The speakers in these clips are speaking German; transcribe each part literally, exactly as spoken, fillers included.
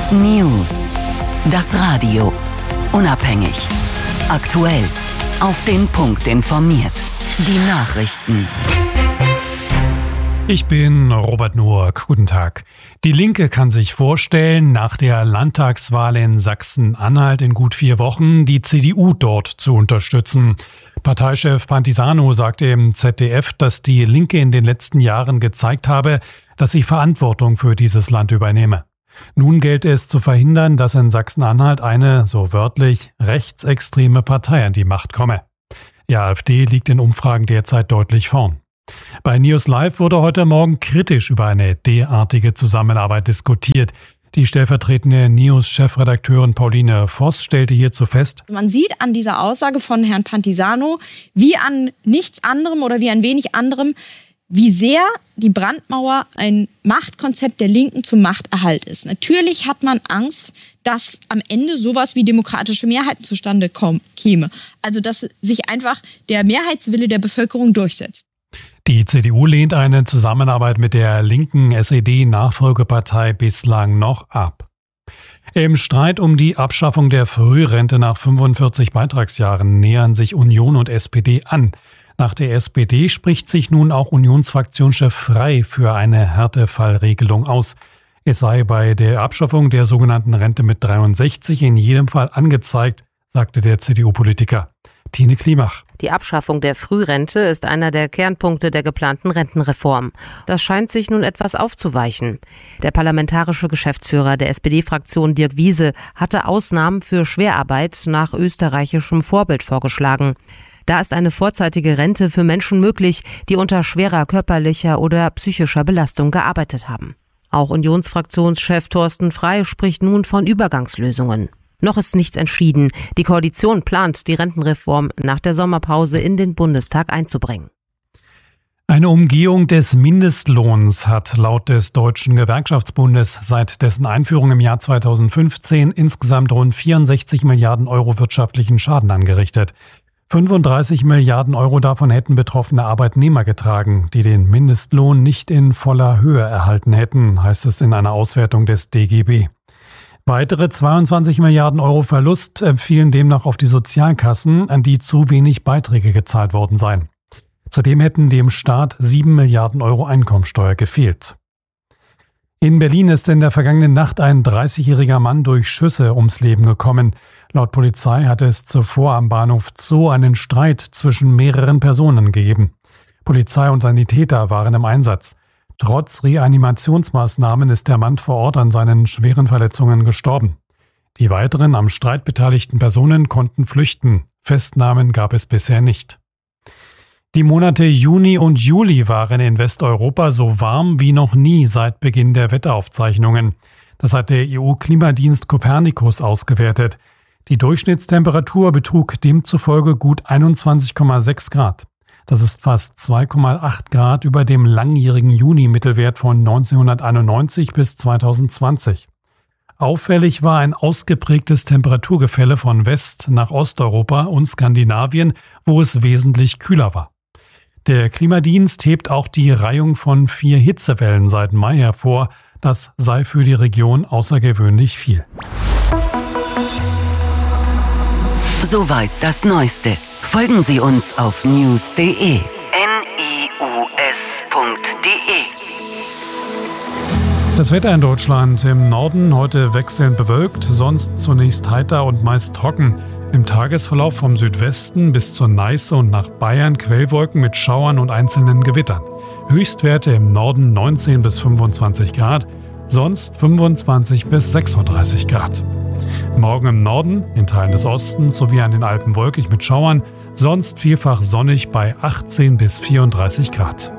News. Das Radio. Unabhängig. Aktuell. Auf den Punkt informiert. Die Nachrichten. Ich bin Robert Noack. Guten Tag. Die Linke kann sich vorstellen, nach der Landtagswahl in Sachsen-Anhalt in gut vier Wochen die C D U dort zu unterstützen. Parteichef Pantisano sagte im Z D F, dass die Linke in den letzten Jahren gezeigt habe, dass sie Verantwortung für dieses Land übernehme. Nun gelte es zu verhindern, dass in Sachsen-Anhalt eine, so wörtlich, rechtsextreme Partei an die Macht komme. Die AfD liegt in Umfragen derzeit deutlich vorn. Bei News Live wurde heute Morgen kritisch über eine derartige Zusammenarbeit diskutiert. Die stellvertretende News-Chefredakteurin Pauline Voss stellte hierzu fest: Man sieht an dieser Aussage von Herrn Pantisano, wie an nichts anderem oder wie an wenig anderem, wie sehr die Brandmauer ein Machtkonzept der Linken zum Machterhalt ist. Natürlich hat man Angst, dass am Ende sowas wie demokratische Mehrheiten zustande kommen, käme. Also dass sich einfach der Mehrheitswille der Bevölkerung durchsetzt. Die C D U lehnt eine Zusammenarbeit mit der linken S E D-Nachfolgepartei bislang noch ab. Im Streit um die Abschaffung der Frührente nach fünfundvierzig Beitragsjahren nähern sich Union und S P D an. Nach der S P D spricht sich nun auch Unionsfraktionschef Frey für eine Härtefallregelung aus. Es sei bei der Abschaffung der sogenannten Rente mit dreiundsechzig in jedem Fall angezeigt, sagte der C D U-Politiker. Tine Klimach. Die Abschaffung der Frührente ist einer der Kernpunkte der geplanten Rentenreform. Das scheint sich nun etwas aufzuweichen. Der parlamentarische Geschäftsführer der S P D-Fraktion Dirk Wiese hatte Ausnahmen für Schwerarbeit nach österreichischem Vorbild vorgeschlagen. Da ist eine vorzeitige Rente für Menschen möglich, die unter schwerer körperlicher oder psychischer Belastung gearbeitet haben. Auch Unionsfraktionschef Thorsten Frey spricht nun von Übergangslösungen. Noch ist nichts entschieden. Die Koalition plant, die Rentenreform nach der Sommerpause in den Bundestag einzubringen. Eine Umgehung des Mindestlohns hat laut des Deutschen Gewerkschaftsbundes seit dessen Einführung im Jahr zweitausendfünfzehn insgesamt rund vierundsechzig Milliarden Euro wirtschaftlichen Schaden angerichtet. fünfunddreißig Milliarden Euro davon hätten betroffene Arbeitnehmer getragen, die den Mindestlohn nicht in voller Höhe erhalten hätten, heißt es in einer Auswertung des D G B. Weitere zweiundzwanzig Milliarden Euro Verlust fielen demnach auf die Sozialkassen, an die zu wenig Beiträge gezahlt worden seien. Zudem hätten dem Staat sieben Milliarden Euro Einkommensteuer gefehlt. In Berlin ist in der vergangenen Nacht ein dreißigjähriger Mann durch Schüsse ums Leben gekommen. Laut Polizei hatte es zuvor am Bahnhof Zoo einen Streit zwischen mehreren Personen gegeben. Polizei und Sanitäter waren im Einsatz. Trotz Reanimationsmaßnahmen ist der Mann vor Ort an seinen schweren Verletzungen gestorben. Die weiteren am Streit beteiligten Personen konnten flüchten. Festnahmen gab es bisher nicht. Die Monate Juni und Juli waren in Westeuropa so warm wie noch nie seit Beginn der Wetteraufzeichnungen. Das hat der E U-Klimadienst Copernicus ausgewertet. Die Durchschnittstemperatur betrug demzufolge gut einundzwanzig Komma sechs Grad. Das ist fast zwei Komma acht Grad über dem langjährigen Juni-Mittelwert von neunzehnhunderteinundneunzig bis zweitausendzwanzig. Auffällig war ein ausgeprägtes Temperaturgefälle von West- nach Osteuropa und Skandinavien, wo es wesentlich kühler war. Der Klimadienst hebt auch die Reihung von vier Hitzewellen seit Mai hervor. Das sei für die Region außergewöhnlich viel. Soweit das Neueste. Folgen Sie uns auf news punkt de. N I U S punkt de. Das Wetter in Deutschland: im Norden heute wechselnd bewölkt, sonst zunächst heiter und meist trocken. Im Tagesverlauf vom Südwesten bis zur Neiße und nach Bayern Quellwolken mit Schauern und einzelnen Gewittern. Höchstwerte im Norden neunzehn bis fünfundzwanzig Grad, sonst fünfundzwanzig bis sechsunddreißig Grad. Morgen im Norden, in Teilen des Ostens sowie an den Alpen wolkig mit Schauern, sonst vielfach sonnig bei achtzehn bis vierunddreißig Grad.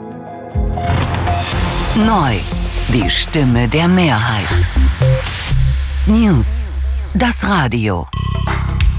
Neu, die Stimme der Mehrheit. News, das Radio.